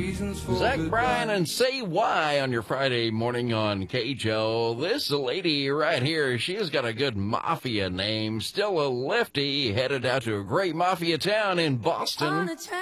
reasons for Zach goodbye. Bryan and Say Why on your Friday morning on KHO. This lady right here, she has got a good mafia name. Still a lefty, headed out to a great mafia town in Boston.